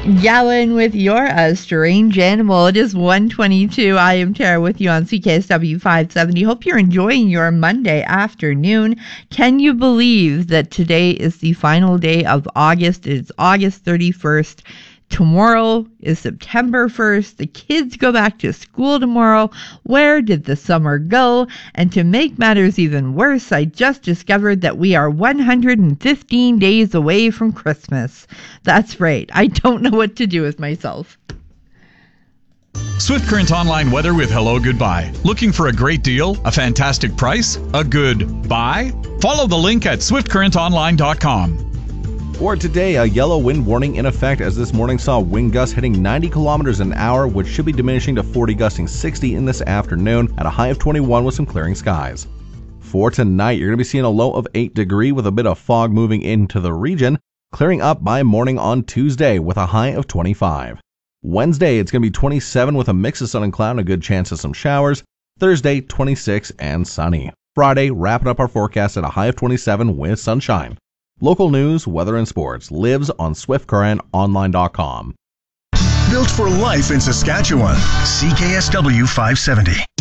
Yellen with You're a Strange Animal. It is 1:22. I am Tara with you on CKSW 570. Hope you're enjoying your Monday afternoon. Can you believe that today is the final day of August? It's August 31st. Tomorrow is September 1st. The kids go back to school tomorrow. Where did the summer go? And to make matters even worse, I just discovered that we are 115 days away from Christmas. That's right. I don't know what to do with myself. Swift Current Online weather with Hello Goodbye. Looking for a great deal? A fantastic price? A good buy? Follow the link at swiftcurrentonline.com. For today, a yellow wind warning in effect as this morning saw wind gusts hitting 90 kilometers an hour, which should be diminishing to 40 gusting 60 in this afternoon at a high of 21 with some clearing skies. For tonight, you're going to be seeing a low of 8 degrees with a bit of fog moving into the region, clearing up by morning on Tuesday with a high of 25. Wednesday, it's going to be 27 with a mix of sun and cloud and a good chance of some showers. Thursday, 26 and sunny. Friday, wrapping up our forecast at a high of 27 with sunshine. Local news, weather, and sports lives on SwiftCurrentOnline.com. Built for life in Saskatchewan. CKSW 570.